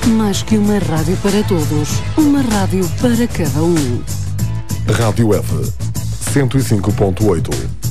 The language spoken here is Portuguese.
Mais que uma rádio para todos, uma rádio para cada um. Rádio F 105.8